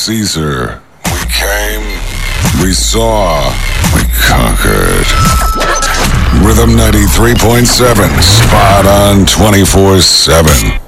Caesar. We came, we saw, we conquered. Rhythm 93.7, spot on 24/7.